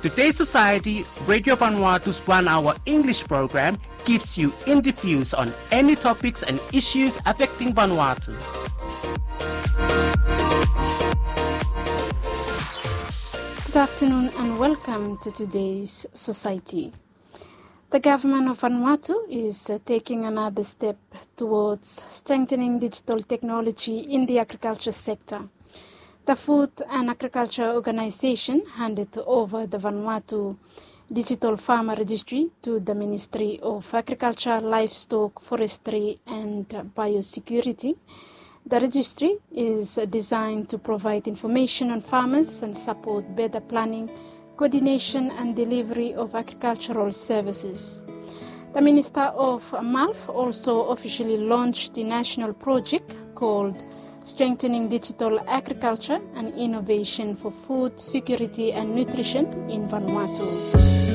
Today's Society, Radio Vanuatu's 1-hour English program gives you in-depth views on any topics and issues affecting Vanuatu. Good afternoon and welcome to today's Society. The government of Vanuatu is taking another step towards strengthening digital technology in the agriculture sector. The Food and Agriculture Organization handed over the Vanuatu Digital Farmer Registry to the Ministry of Agriculture, Livestock, Forestry and Biosecurity. The registry is designed to provide information on farmers and support better planning, coordination and delivery of agricultural services. The Minister of MALF also officially launched the national project called Strengthening Digital Agriculture and Innovation for Food Security and Nutrition in Vanuatu.